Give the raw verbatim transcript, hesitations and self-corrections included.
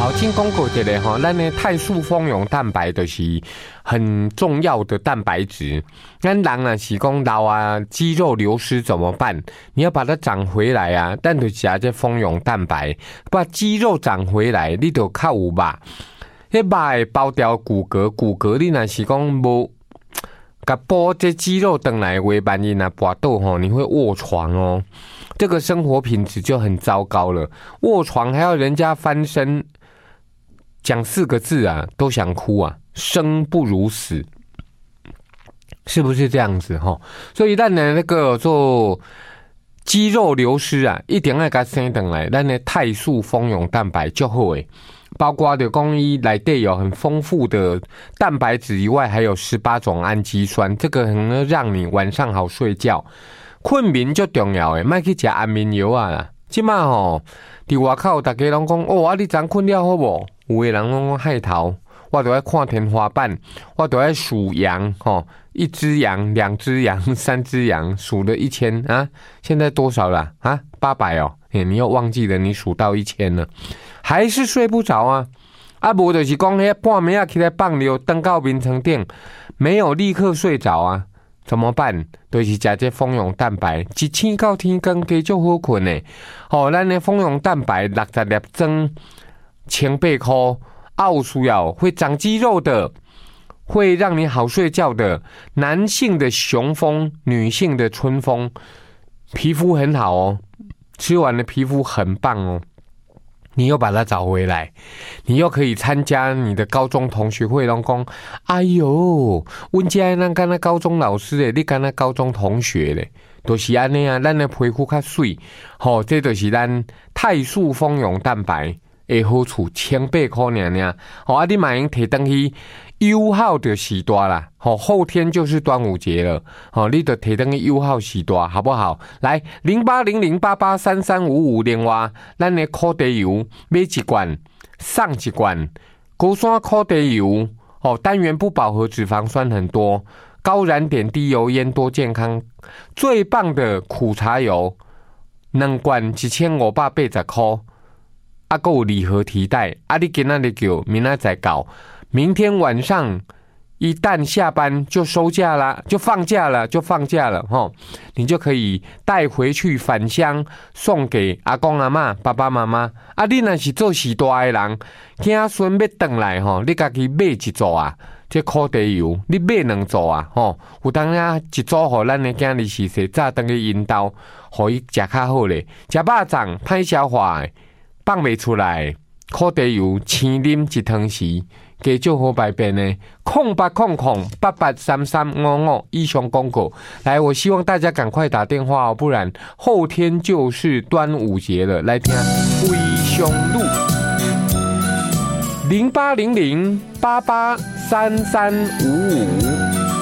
好，进公狗一个吼，咱的肽素蜂蛹蛋白就是很重要的蛋白质。咱人啊是讲老啊，肌肉流失怎么办？你要把它长回来啊，但就吃这蜂蛹蛋白，把肌肉长回来，你就靠有肉。迄肉会包掉骨骼，骨骼你若是讲无，甲剥这肌肉回来的话，万一若跋倒吼，你会卧床哦。这个生活品质就很糟糕了，卧床还要人家翻身。讲四个字啊，都想哭啊！生不如死，是不是这样子哈？所以咱的那个做肌肉流失啊，一定要给生回来。咱的肽素蜂蛹蛋白就好诶，包括的公益内底有很丰富的蛋白质以外，还有十八种氨基酸，这个能让你晚上好睡觉。困眠就重要诶，莫去吃安眠药啊啦！即马吼，伫外口大家拢讲哦，啊你昨困了好无？有的人拢讲害头，我都爱看天花板，我都爱数羊吼，一只羊、两只羊、三只羊，数了一千啊！现在多少了啊？八百哦，欸，你又忘记了，你数到一千了，还是睡不着啊？啊，无就是讲迄半暝啊起来放尿，登到眠床顶，没有立刻睡着啊？怎么办？就是食这蜂蛹蛋白，一醒到天光加足好困的。吼，咱的蜂蛹蛋白六十粒装。千八块，奥需要会长肌肉的，会让你好睡觉的。男性的雄蜂，女性的春蜂，皮肤很好哦，吃完的皮肤很棒哦。你又把它找回来，你又可以参加你的高中同学会，拢讲，哎呦，阮家咱敢若高中老师诶，你敢若高中同学咧，都、就是安尼啊，咱的皮肤较水，吼、哦，这就是咱肽素蜂蛹蛋白。的好处千八块尔尔，好啊！你马上提登去优号的时段啦，好，后天就是端午节了，好，你得提登去优号时段，好不好？来零八零零八八三三五五，另外咱的烤地油买一罐送一罐，高山烤地油哦，单元不饱和脂肪酸很多，高燃点低油烟多健康，最棒的苦茶油，两罐一千五百八十块。啊，还有礼盒提袋，啊，你今仔日叫，明仔再搞，明天晚上一旦下班就收假啦，就放假了，就放假了哈，你就可以带回去返乡，送给阿公阿嬷、爸爸妈妈。啊，你若是做时大的人，囝孙要回来吼，你家己买一组啊，这烤地油你买两组啊，吼，有当啊一组互咱的囝日是说早顿去引导，互伊食较好咧，食肉粽歹消化的。放袂出来，烤地油青啉一汤匙，加就好排便呢。空八空空八八三三五五以上公告来，我希望大家赶快打电话哦，不然后天就是端午节了。来听威雄路零八零零八八三三五五。